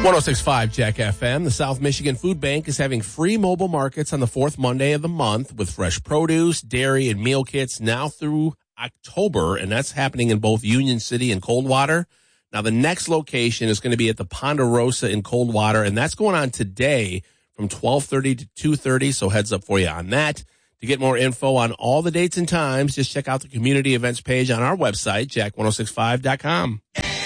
106.5 Jack FM. The South Michigan Food Bank is having free mobile markets on the fourth Monday of the month with fresh produce, dairy, and meal kits now through October, and that's happening in both Union City and Coldwater. Now, the next location is going to be at the Ponderosa in Coldwater, and that's going on today from 12:30 to 2:30, so heads up for you on that. To get more info on all the dates and times, just check out the community events page on our website, jack1065.com.